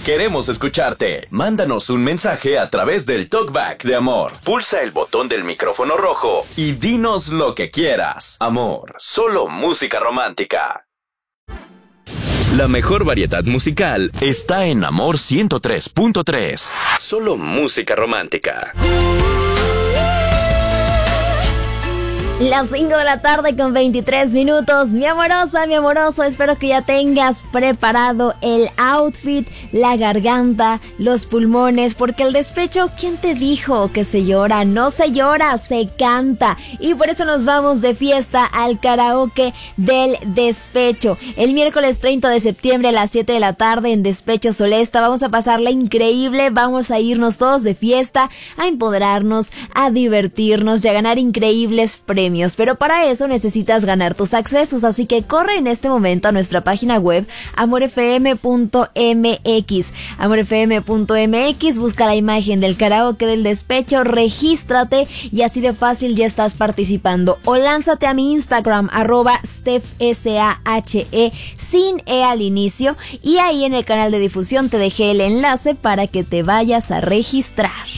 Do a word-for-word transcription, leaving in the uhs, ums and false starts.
Queremos escucharte. Mándanos un mensaje a través del Talkback de Amor. Pulsa el botón del micrófono rojo y dinos lo que quieras. Amor, solo música romántica. La mejor variedad musical está en Amor ciento tres punto tres. Solo música romántica. Las cinco de la tarde con veintitrés minutos. Mi amorosa, mi amoroso, espero que ya tengas preparado el outfit, la garganta, los pulmones, porque el despecho, ¿quién te dijo que se llora? No se llora, se canta. Y por eso nos vamos de fiesta al karaoke del despecho. El miércoles treinta de septiembre a las siete de la tarde en Despecho Solesta. Vamos a pasarla increíble, vamos a irnos todos de fiesta, a empoderarnos, a divertirnos y a ganar increíbles premios. Pero para eso necesitas ganar tus accesos, así que corre en este momento a nuestra página web amor f m punto m x. amor f m punto m x, busca la imagen del karaoke del despecho, regístrate y así de fácil ya estás participando. O lánzate a mi Instagram, arroba stefsahe, sin E al inicio, y ahí en el canal de difusión te dejé el enlace para que te vayas a registrar.